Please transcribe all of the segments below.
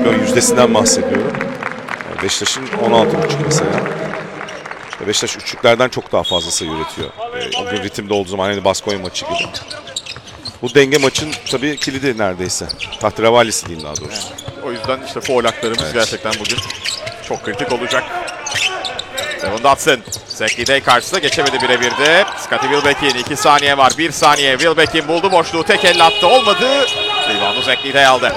milyon yüzdesinden bahsediyorum. Beşiktaş'ın 16,5 mesela. Beşiktaş üçlüklerden çok daha fazla sayı üretiyor. O gün ritimde olduğu zaman hani Baskonya maçı gibi. Bu denge maçın tabii kilidi neredeyse. Tahterevallisi diyeyim daha doğrusu. O yüzden işte foul haklarımız gerçekten bugün çok kritik olacak. Devon Dotson. Zach Lidey karşısında geçemedi birebirde. Scottie Wilbeck'in 2 saniye var. 1 saniye. Wilbeck'in buldu boşluğu. Tek elle attı. Olmadı. Reboundu Zach Lidey aldı.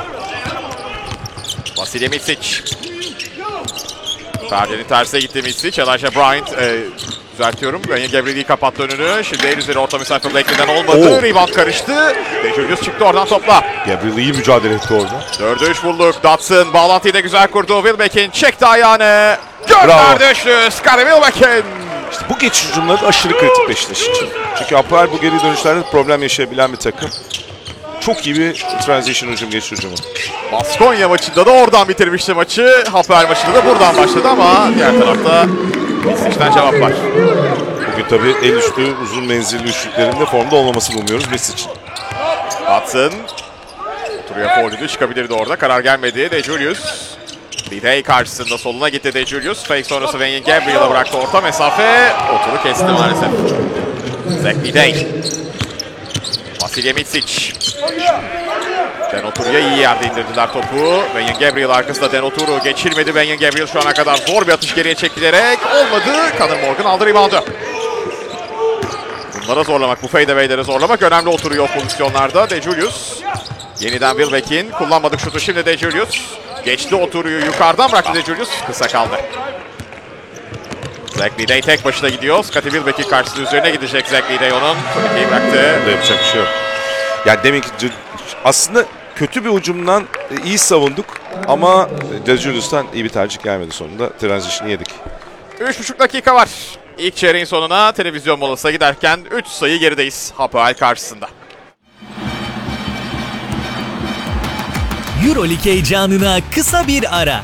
Vasilij Micic. Perdenin tersine gitti Micic. Elijah Bryant düzeltiyorum. Benny Gabriel'i kapattı önünü. Şimdi el üzeri orta mesafe Blake'den olmadı. Rebound karıştı. DeJulius çıktı oradan topla. Gabriel iyi mücadele etti orada. 4'e 3 bulduk. Dotson bağlantıyı da güzel kurdu. Wilbeck'in çekti ayağını. Gönderdi üçlü. Scottie Wilbeck'in. İşte bu geçiş hücumları da aşırı kritik Beşiktaş için. Çünkü Hapoel bu geri dönüşlerde problem yaşayabilen bir takım. Çok iyi bir transition hücum, geçiş hücumu. Baskonya maçında da oradan bitirmişti maçı. Hapoel maçında da buradan başladı ama diğer tarafta Misic'ten cevap var. Bugün tabii el üstü uzun menzilli üçlüklerinde formda olmamasını umuyoruz Misic. Dotson oturuyor, foul'ü çıkabilirdi orada. Karar gelmedi. DeJulius Lidey karşısında soluna gitti DeJulius. Fake sonrası Benny Gabriel'a bıraktı orta mesafe. Oturu kesti maalesef. Zach Lidey. Vasilij Micic. Den Oturu'ya iyi yerde indirdiler topu. Benny Gabriel arkasında Den Oturu geçirmedi. Benny Gabriel şu ana kadar zor bir atış geriye çekilerek olmadı. Conor Morgan aldı reboundu. Bunlara zorlamak, bu fadeaway'lere zorlamak önemli oturuyor o pozisyonlarda. DeJulius. Yeniden Wilbeck'in kullanmadık şutu. Şimdi DeJulius. Geçti Oturu'yu yukarıdan bıraktı DeJulius. Kısa kaldı. Zach Lidey tek başına gidiyor. Scottie Wilbeck'in karşısında üzerine gidecek Zach Lidey onun. Turnikeyi bıraktı. Burada yapacak bir şey yok. Yani demek ki aslında kötü bir hücumdan iyi savunduk ama DeJulius'tan iyi bir tercih gelmedi sonunda. Transition'ı yedik. 3,5 dakika var. İlk çeyreğin sonuna televizyon molasına giderken 3 sayı gerideyiz Hapoel karşısında. Euroleague heyecanına kısa bir ara.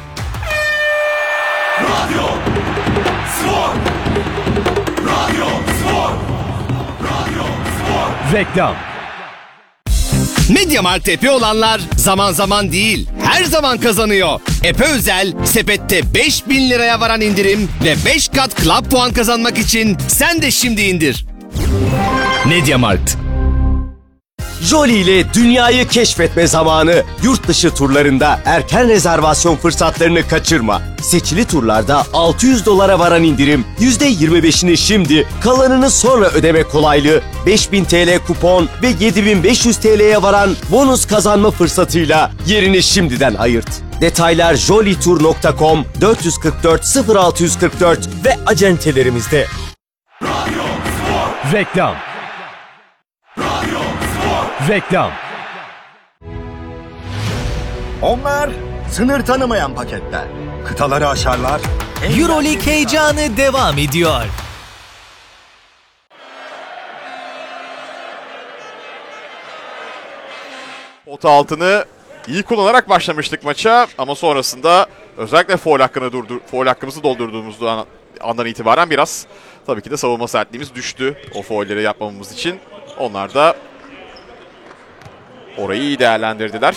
Radyo Spor. Radyo Spor. Radyo Spor. Reklam. MediaMarkt app'i olanlar zaman zaman değil, her zaman kazanıyor. App'e özel, sepette 5.000 liraya varan indirim ve 5 kat club puan kazanmak için sen de şimdi indir. MediaMarkt. Jolly ile dünyayı keşfetme zamanı. Yurt dışı turlarında erken rezervasyon fırsatlarını kaçırma. Seçili turlarda $600 varan indirim, %25'ini şimdi, kalanını sonra ödeme kolaylığı, 5000 TL kupon ve 7500 TL'ye varan bonus kazanma fırsatıyla yerini şimdiden ayırt. Detaylar jollytour.com 444 0644 ve acentelerimizde. Radyo Spor. Reklam. Radyo Spor. Reklam. Onlar sınır tanımayan paketler. Kıtaları aşarlar. Euroleague heyecanı devam ediyor. Pot altını iyi kullanarak başlamıştık maça ama sonrasında özellikle foul hakkımızı doldurduğumuz andan itibaren biraz tabii ki de savunma sertliğimiz düştü o foulleri yapmamamız için. Onlar da orayı iyi değerlendirdiler.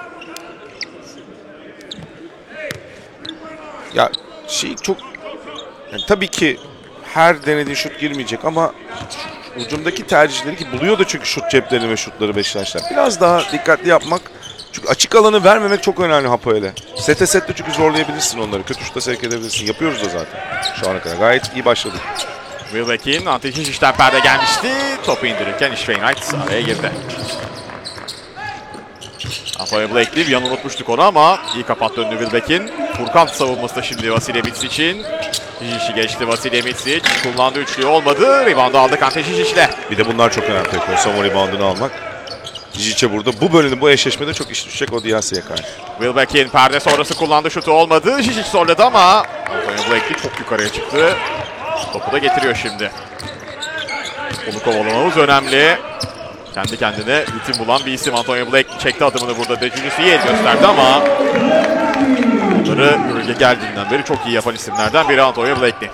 Ya çok yani tabii ki her denediği şut girmeyecek ama ucumdaki tercihleri ki buluyor da çünkü şut ceplerini ve şutları Beşiktaşlar. Biraz daha dikkatli yapmak. Çünkü açık alanı vermemek çok önemli Hapoel'e. Sette çünkü zorlayabilirsin onları. Kötü şuta sevk edebilirsin. Yapıyoruz da zaten şu ana kadar. Gayet iyi başladık. Wilbeck'in anti-şişten perde gelmişti. Topu indirirken Ish Wainwright araya girdi. Hapoel Blakely bir an unutmuştuk onu ama iyi kapattı önünü Wilbeck'in. Furkan savunması da şimdi Vasilij Misic'in. Şişi geçti Vasilij Micic. Kullandı üçlüğü olmadı. Reboundu aldı Kante Şişiç'le. Bir de bunlar çok önemli. Savunma reboundunu almak. Şişiç'e burada bu bölümde bu eşleşmede çok iş düşecek o Diasi'ye karşı. Wilbeck'in perde sonrası kullandı şutu olmadı. Şişiç zorladı ama Antonio Blakely çok yukarıya çıktı. Topu da getiriyor şimdi. Onu kovalamamız önemli. Kendi kendine ritim bulan bir isim. Antonio Blakely çekti adımını burada. DeJulius iyi el gösterdi ama bunları Euroleague'e geldiğinden beri çok iyi yapan isimlerden biri Antonio Blakely.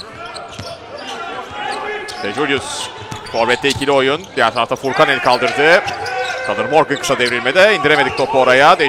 DeJulius forvette ikili oyun. Diğer tarafta Furkan el kaldırdı. Conor Morgan kısa devrilmede. İndiremedik topu oraya.